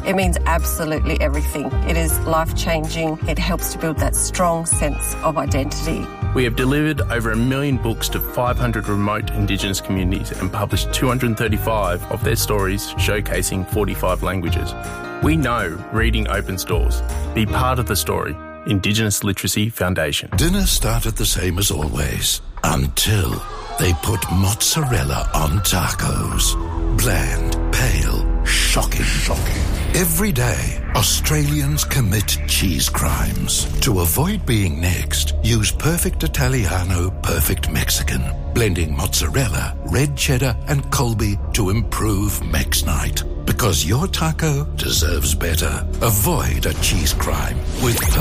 It means absolutely everything. It is life-changing. It helps to build that strong sense of identity. We have delivered over 1 million books to 500 remote Indigenous communities and published 235 of their stories showcasing 45 languages. We know reading opens doors. Be part of the story. Indigenous Literacy Foundation. Dinner started the same as always, until they put mozzarella on tacos. Bland, pale, shocking. Every day, Australians commit cheese crimes. To avoid being next, use Perfect Italiano, Perfect Mexican, blending mozzarella, red cheddar and Colby to improve Mex Night. Because your taco deserves better. Avoid a cheese crime with